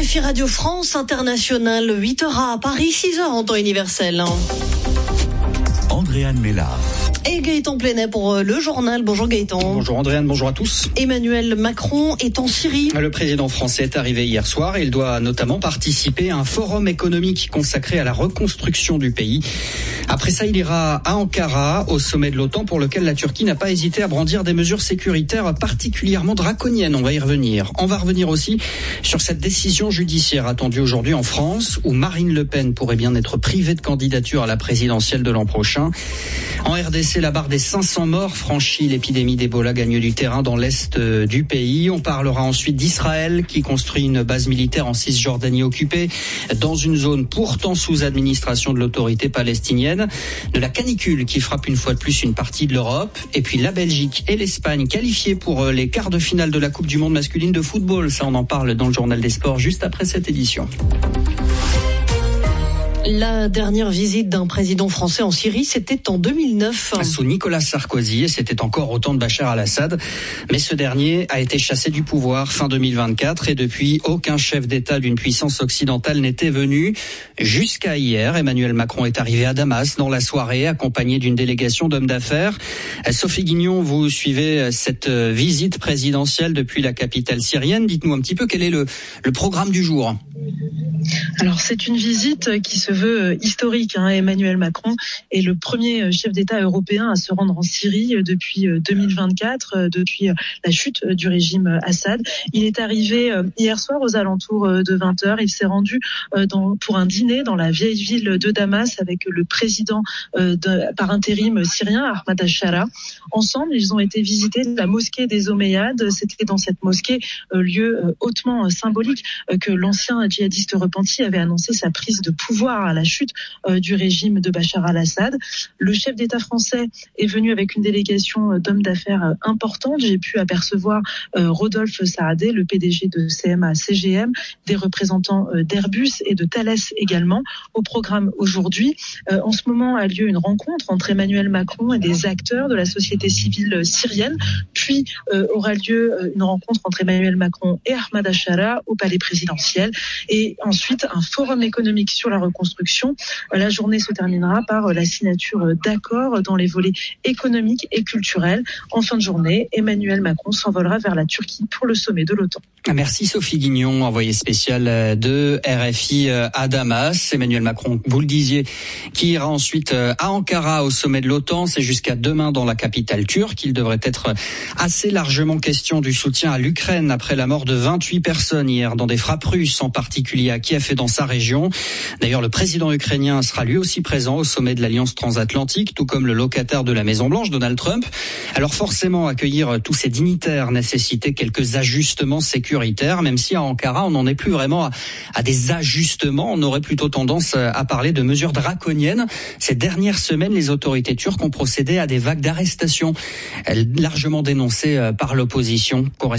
RFI Radio France Internationale, 8h à Paris, 6h en temps universel. Andréane Mélard. Et Gaëtan Plenet pour le journal. Bonjour Gaëtan. Bonjour Andréane, bonjour à tous. Emmanuel Macron est en Syrie. Le président français est arrivé hier soir et il doit notamment participer à un forum économique consacré à la reconstruction du pays. Après ça, il ira à Ankara, au sommet de l'OTAN, pour lequel la Turquie n'a pas hésité à brandir des mesures sécuritaires particulièrement draconiennes. On va y revenir. On va revenir aussi sur cette décision judiciaire attendue aujourd'hui en France, où Marine Le Pen pourrait bien être privée de candidature à la présidentielle de l'an prochain. En RDC, la barre des 500 morts franchit. L'épidémie d'Ebola gagne du terrain dans l'est du pays. On parlera ensuite d'Israël qui construit une base militaire en Cisjordanie occupée dans une zone pourtant sous administration de l'autorité palestinienne. De la canicule qui frappe une fois de plus une partie de l'Europe. Et puis la Belgique et l'Espagne qualifiées pour les quarts de finale de la Coupe du Monde masculine de football. Ça, on en parle dans le journal des sports juste après cette édition. La dernière visite d'un président français en Syrie, c'était en 2009. Sous Nicolas Sarkozy, et c'était encore au temps de Bachar al-Assad. Mais ce dernier a été chassé du pouvoir fin 2024 et depuis, aucun chef d'État d'une puissance occidentale n'était venu. Jusqu'à hier, Emmanuel Macron est arrivé à Damas dans la soirée, accompagné d'une délégation d'hommes d'affaires. Sophie Guignon, vous suivez cette visite présidentielle depuis la capitale syrienne. Dites-nous un petit peu quel est le programme du jour. Alors c'est une visite qui se veut historique. Emmanuel Macron est le premier chef d'État européen à se rendre en Syrie depuis 2024, depuis la chute du régime Assad. Il est arrivé hier soir aux alentours de 20h. Il s'est rendu pour un dîner dans la vieille ville de Damas avec le président par intérim syrien, Ahmad al-Shara. Ensemble, ils ont été visiter la mosquée des Omeyyades. C'était dans cette mosquée, lieu hautement symbolique, que l'ancien djihadiste repenti avait annoncé sa prise de pouvoir à la chute du régime de Bachar al-Assad. Le chef d'État français est venu avec une délégation d'hommes d'affaires importante. J'ai pu apercevoir Rodolphe Saadé, le PDG de CMA-CGM, des représentants d'Airbus et de Thales également. Au programme aujourd'hui, en ce moment a lieu une rencontre entre Emmanuel Macron et des acteurs de la société civile syrienne. Puis aura lieu une rencontre entre Emmanuel Macron et Ahmad al-Shara au palais présidentiel. Et ensuite, un forum économique sur la reconstruction. La journée se terminera par la signature d'accords dans les volets économiques et culturels. En fin de journée, Emmanuel Macron s'envolera vers la Turquie pour le sommet de l'OTAN. Merci Sophie Guignon, envoyée spéciale de RFI à Damas. Emmanuel Macron, vous le disiez, qui ira ensuite à Ankara au sommet de l'OTAN. C'est jusqu'à demain dans la capitale turque. Il devrait être assez largement question du soutien à l'Ukraine après la mort de 28 personnes hier dans des frappes russes, en particulier à Kiev et dans sa région. D'ailleurs, le président ukrainien sera lui aussi présent au sommet de l'Alliance transatlantique, tout comme le locataire de la Maison-Blanche, Donald Trump. Alors forcément, accueillir tous ces dignitaires nécessitait quelques ajustements sécuritaires, même si à Ankara, on n'en est plus vraiment à des ajustements. On aurait plutôt tendance à parler de mesures draconiennes. Ces dernières semaines, les autorités turques ont procédé à des vagues d'arrestations, largement dénoncées par l'opposition.